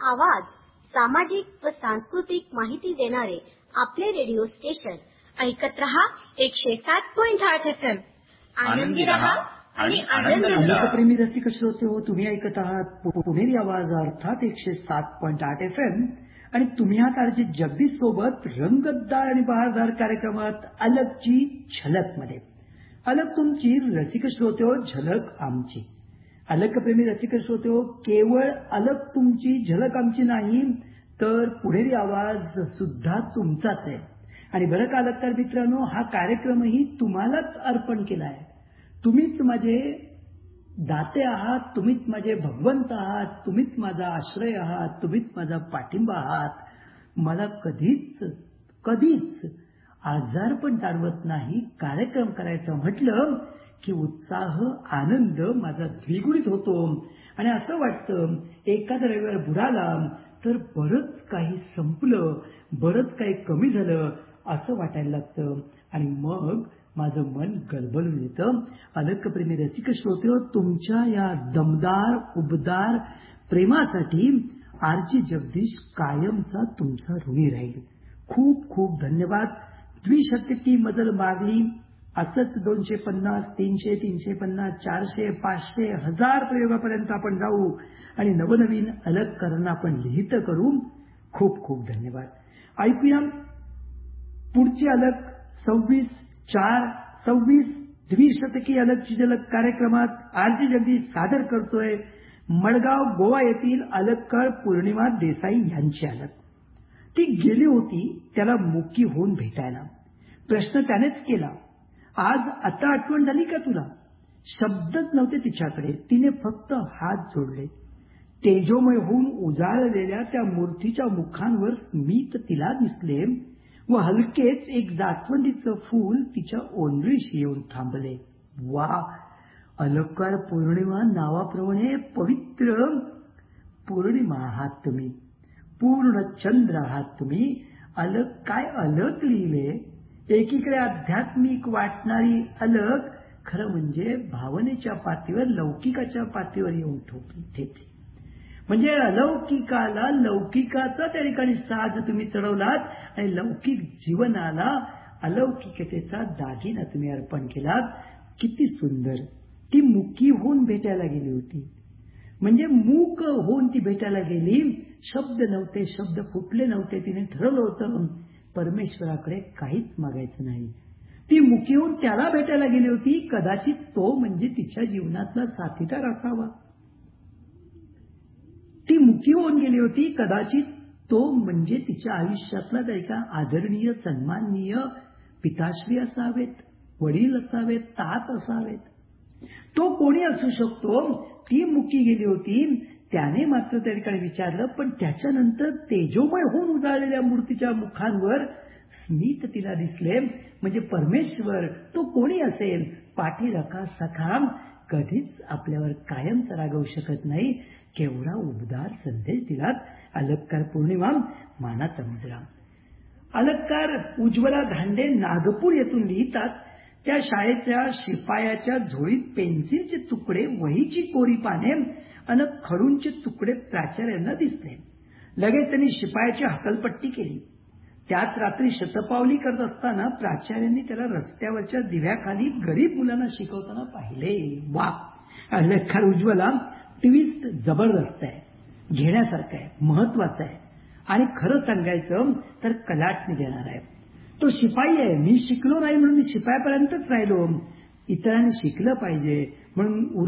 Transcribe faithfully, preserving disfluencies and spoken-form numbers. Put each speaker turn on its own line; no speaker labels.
आवाज, सामाजिक व सांस्कृतिक माहिती देणारे आपले रेडिओ स्टेशन ऐकत रहा एकशे सात पॉइंट आठ एफ एम. आनंदी रहा आणि आनंदी रहा.
प्रेमी रसिक श्रोते हो, तुम्ही ऐकत आहात पुणेरी आवाज अर्थात एकशे सात पॉइंट आठ एफ एम आणि तुम्ही आहात आरजी जगदीश सोबत रंगतदार आणि बहारदार कार्यक्रमात अलगची झलक मध्ये. अलग तुमची रसिक श्रोते हो, झलक आमची. अलगप्रेमी रसिक श्रोते हो, केवळ अलग तुमची झलक आमची नाही तर पुणेरी आवाज सुद्धा तुमचाच आहे. आणि बरं का अलगकार मित्रांनो, हा कार्यक्रमही तुम्हालाच अर्पण केला आहे. तुम्हीच माझे दाते आहात, तुम्हीच माझे भगवंत आहात, तुम्हीच माझा आश्रय आहात, तुम्हीच माझा पाठिंबा आहात. मला कधीच कधीच आजार पण जाणवत नाही. कार्यक्रम करायचं म्हटलं की उत्साह आनंद माझा द्विगुणित होतो आणि असं वाटतं एखादा रविवार बुडाला तर बरंच काही संपलं, बरंच काही कमी झालं असं वाटायला लागतं आणि मग माझं मन गलबलून येतं. अलगप्रेमी रसिक श्रोते हो, तुमच्या या दमदार उबदार प्रेमासाठी आरजी जगदीश कायमचा तुमचा ऋणी राहील. खूप खूप धन्यवाद. द्विशतकी मजल मागली, असंच दोनशे पन्नास तीनशे तीनशे पन्नास चारशे पाचशे हजार प्रयोगापर्यंत आपण जाऊ आणि नवनवीन अलगकरांना आपण लिहित करू. खूप खूप धन्यवाद. ऐकूया पुढची अलग सव्वीस चार सव्वीस द्विशतकी अलगची झलक कार्यक्रमात आरजी जगदीश सादर करतोय मडगाव गोवा येथील अलगकार पौर्णिमा देसाई यांची अलग. ती गेली होती त्याला मुकी होऊन भेटायला. प्रश्न त्यानेच केला, आज आता आठवण झाली का तुला? शब्दच नव्हते तिच्याकडे. तिने फक्त हात जोडले. तेजोमय होऊन उजाळलेल्या त्या मूर्तीच्या मुखांवर स्मित तिला दिसले व हलकेच एक जास्वंदीचं फूल तिच्या ओंजळीशी येऊन थांबले. वा, अलगकार पौर्णिमा नावाप्रमाणे पवित्र पौर्णिमा आहात तुम्ही, पूर्ण चंद्र आहात तुम्ही. अलग काय अलग लिहिले. एकीकडे आध्यात्मिक वाटणारी अलग, खरं म्हणजे भावनेच्या पातळीवर लौकिकाच्या पातळीवर येऊन ठेपली. म्हणजे अलौकिकाला लौकिकाचा त्या ठिकाणी साज तुम्ही चढवलात आणि लौकिक जीवनाला अलौकिकतेचा दागिना तुम्ही अर्पण केलात. किती सुंदर. ती मुकी होऊन भेटायला गेली होती, म्हणजे मूक होऊन ती भेटायला गेली. शब्द नव्हते, शब्द फुटले नव्हते. तिने ठरवलं होतं परमेश्वराकडे काहीच मागायचं नाही. ती मुकी होऊन त्याला भेटायला गेली होती. कदाचित तो म्हणजे तिच्या जीवनातला साथीदार असावा. ती मुकी होऊन गेली होती. कदाचित तो म्हणजे तिच्या आयुष्यातला एका आदरणीय सन्माननीय पिताश्री असावेत, वडील असावेत, तात असावेत. तो कोणी असू शकतो. ती मुकी गेली होती. त्याने मात्र त्या ठिकाणी विचारलं, पण त्याच्यानंतर तेजोमय होऊन उजाळलेल्या मूर्तीच्या मुखांवर स्मित तिला दिसले. म्हणजे परमेश्वर तो कोणी असेल, पाठीराखा सखा कधीच आपल्यावर कायमचा रागवू शकत नाही. केवढा उबदार संदेश दिलात. अलगकार पौर्णिमा मानाचा मुजरा. अलगकार उज्ज्वला धांडे नागपूर येथून लिहितात, त्या शाळेच्या शिपायाच्या झोळीत पेन्सिलचे तुकडे, वहीची कोरी पाने अन खडूंचे तुकडे प्राचार्यांना दिसले. लगेच त्यांनी शिपायाची हकलपट्टी केली. त्याच रात्री शतपावली करत असताना प्राचार्यांनी त्याला रस्त्यावरच्या दिव्याखाली गरीब मुलांना शिकवताना पाहिले. वा, अलगकार उज्ज्वला ट्विस्ट जबरदस्त आहे, घेण्यासारखं आहे, महत्वाचं आहे आणि खरं सांगायचं तर कलाटणी देणार आहे. तो शिपाई आहे. मी शिकलो नाही म्हणून मी शिपायापर्यंतच राहिलो. इतरांनी शिकलं पाहिजे म्हणून